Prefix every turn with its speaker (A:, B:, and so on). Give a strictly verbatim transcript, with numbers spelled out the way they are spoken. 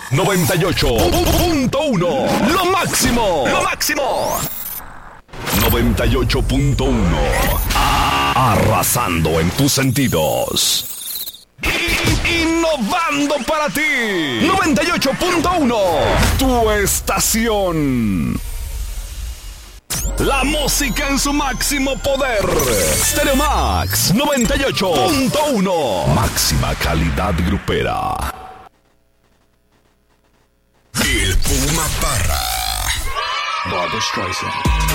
A: noventa y ocho punto uno. Lo máximo. Lo máximo. noventa y ocho punto uno. Arrasando en tus sentidos. Innovando para ti. noventa y ocho punto uno. Tu estación. La música en su máximo poder. Stereo Max noventa y ocho punto uno. Máxima calidad grupera.
B: El Puma Parra.
C: Barbra Streisand.